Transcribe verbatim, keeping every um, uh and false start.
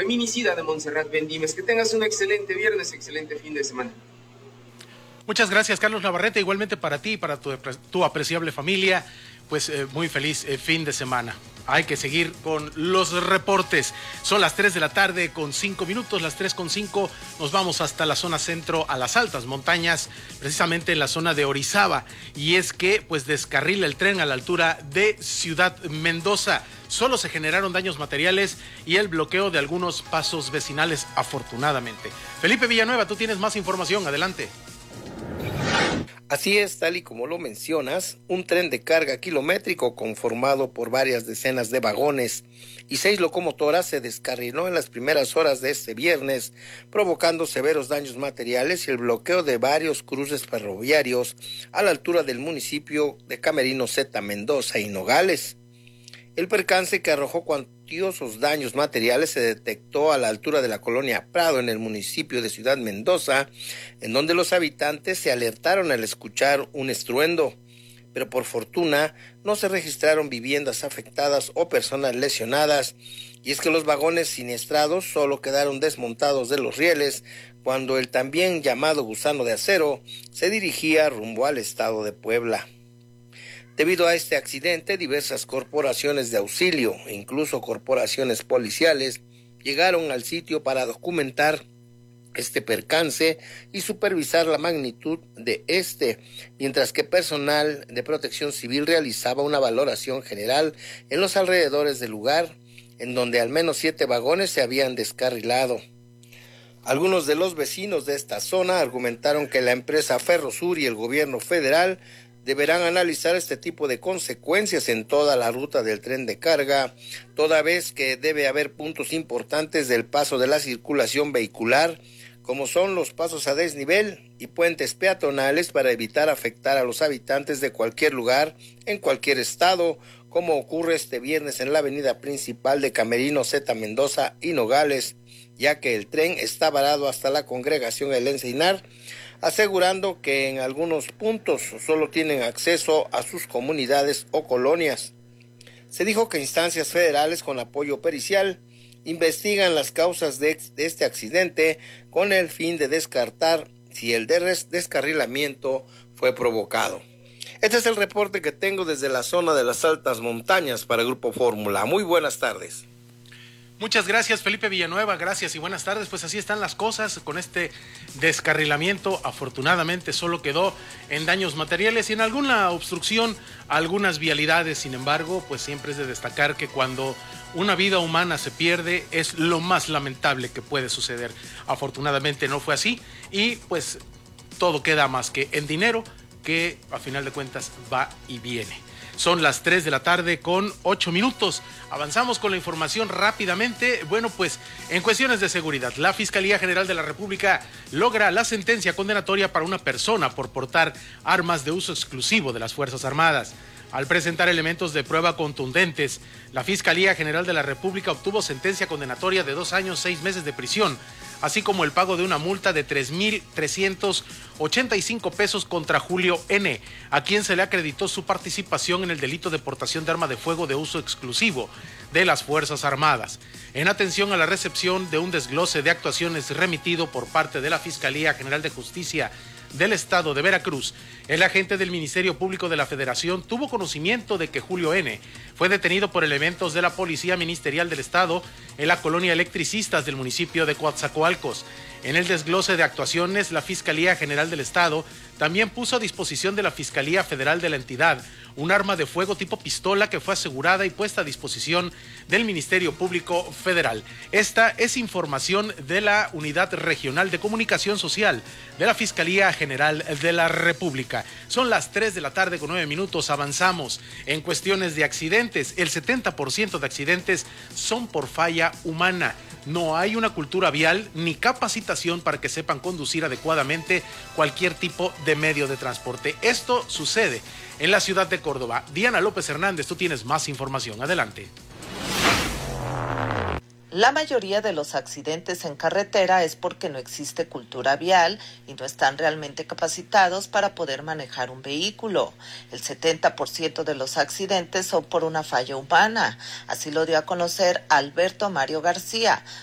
feminicida de Montserrat Bendimes. Que tengas un excelente viernes, excelente fin de semana. Muchas gracias, Carlos Navarrete, igualmente para ti y para tu, tu apreciable familia, pues eh, muy feliz eh, fin de semana. Hay que seguir con los reportes. Son las tres de la tarde con cinco minutos, las tres con cinco, nos vamos hasta la zona centro, a las altas montañas, precisamente en la zona de Orizaba, y es que pues descarrila el tren a la altura de Ciudad Mendoza. Solo se generaron daños materiales y el bloqueo de algunos pasos vecinales, afortunadamente. Felipe Villanueva, tú tienes más información, adelante. Así es, tal y como lo mencionas, un tren de carga kilométrico conformado por varias decenas de vagones y seis locomotoras se descarriló en las primeras horas de este viernes, provocando severos daños materiales y el bloqueo de varios cruces ferroviarios a la altura del municipio de Camerino Zeta, Mendoza y Nogales. El percance, que arrojó cuantiosos daños materiales, se detectó a la altura de la colonia Prado, en el municipio de Ciudad Mendoza, en donde los habitantes se alertaron al escuchar un estruendo, pero por fortuna no se registraron viviendas afectadas o personas lesionadas, y es que los vagones siniestrados solo quedaron desmontados de los rieles cuando el también llamado gusano de acero se dirigía rumbo al estado de Puebla. Debido a este accidente, diversas corporaciones de auxilio e incluso corporaciones policiales llegaron al sitio para documentar este percance y supervisar la magnitud de este, mientras que personal de protección civil realizaba una valoración general en los alrededores del lugar, en donde al menos siete vagones se habían descarrilado. Algunos de los vecinos de esta zona argumentaron que la empresa Ferrosur y el gobierno federal deberán analizar este tipo de consecuencias en toda la ruta del tren de carga, toda vez que debe haber puntos importantes del paso de la circulación vehicular, como son los pasos a desnivel y puentes peatonales, para evitar afectar a los habitantes de cualquier lugar, en cualquier estado, como ocurre este viernes en la avenida principal de Camerino Zeta, Mendoza y Nogales, ya que el tren está varado hasta la congregación El Encinar, asegurando que en algunos puntos solo tienen acceso a sus comunidades o colonias. Se dijo que instancias federales con apoyo pericial investigan las causas de, de este accidente con el fin de descartar si el descarrilamiento fue provocado. Este es el reporte que tengo desde la zona de las altas montañas para el Grupo Fórmula. Muy buenas tardes. Muchas gracias, Felipe Villanueva, gracias y buenas tardes. Pues así están las cosas con este descarrilamiento. Afortunadamente solo quedó en daños materiales y en alguna obstrucción algunas vialidades. Sin embargo, pues siempre es de destacar que cuando una vida humana se pierde es lo más lamentable que puede suceder. Afortunadamente no fue así y pues todo queda más que en dinero, que a final de cuentas va y viene. Son las tres de la tarde con ocho minutos. Avanzamos con la información rápidamente. Bueno, pues en cuestiones de seguridad, la Fiscalía General de la República logra la sentencia condenatoria para una persona por portar armas de uso exclusivo de las Fuerzas Armadas. Al presentar elementos de prueba contundentes, la Fiscalía General de la República obtuvo sentencia condenatoria de dos años, seis meses de prisión, así como el pago de una multa de tres mil trescientos ochenta y cinco pesos contra Julio N., a quien se le acreditó su participación en el delito de portación de arma de fuego de uso exclusivo de las Fuerzas Armadas. En atención a la recepción de un desglose de actuaciones remitido por parte de la Fiscalía General de Justicia del Estado de Veracruz, el agente del Ministerio Público de la Federación tuvo conocimiento de que Julio N. fue detenido por elementos de la Policía Ministerial del Estado en la colonia Electricistas del municipio de Coatzacoalcos. En el desglose de actuaciones, la Fiscalía General del Estado también puso a disposición de la Fiscalía Federal de la entidad un arma de fuego tipo pistola que fue asegurada y puesta a disposición del Ministerio Público Federal. Esta es información de la Unidad Regional de Comunicación Social de la Fiscalía General de la República. Son las tres de la tarde con nueve minutos, avanzamos. En cuestiones de accidentes, el setenta por ciento de accidentes son por falla humana. No hay una cultura vial ni capacitación para que sepan conducir adecuadamente cualquier tipo de medio de transporte. Esto sucede en la ciudad de Córdoba. Diana López Hernández, tú tienes más información. Adelante. La mayoría de los accidentes en carretera es porque no existe cultura vial y no están realmente capacitados para poder manejar un vehículo. El setenta por ciento de los accidentes son por una falla humana. Así lo dio a conocer Alberto Mario García,